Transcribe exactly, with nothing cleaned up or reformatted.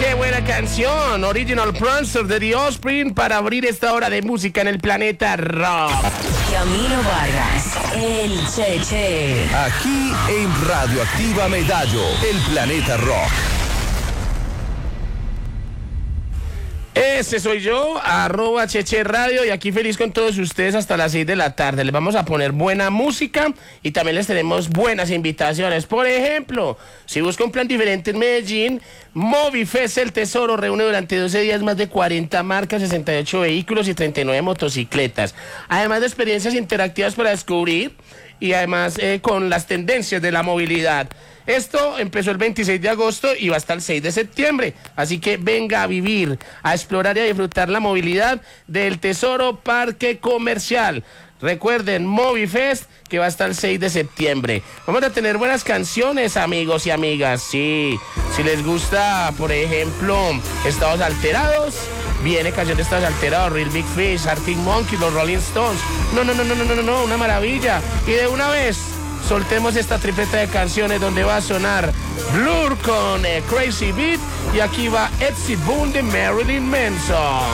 Qué buena canción, Original Prancer de The Offspring para abrir esta hora de música en el planeta rock. Camilo Vargas, el Cheche. Aquí en Radioactiva Medallo, el planeta rock. Ese soy yo, arroba Cheche Radio, y aquí feliz con todos ustedes hasta las seis de la tarde. Les vamos a poner buena música y también les tenemos buenas invitaciones. Por ejemplo, si busca un plan diferente en Medellín, Movifest El Tesoro reúne durante doce días más de cuarenta marcas, sesenta y ocho vehículos y treinta y nueve motocicletas. Además de experiencias interactivas para descubrir y además eh, con las tendencias de la movilidad. Esto empezó el veintiséis de agosto y va hasta el seis de septiembre. Así que venga a vivir, a explorar y a disfrutar la movilidad del Tesoro Parque Comercial. Recuerden, Movifest, que va hasta el seis de septiembre. Vamos a tener buenas canciones, amigos y amigas. Sí, si les gusta, por ejemplo, Estados Alterados, viene canción de Estados Alterados, Real Big Fish, Arctic Monkeys, los Rolling Stones. No, no, no, no, no, no, no, una maravilla. Y de una vez soltemos esta tripleta de canciones donde va a sonar Blur con eh, Crazy Beat, y aquí va Etsy Boone de Marilyn Manson.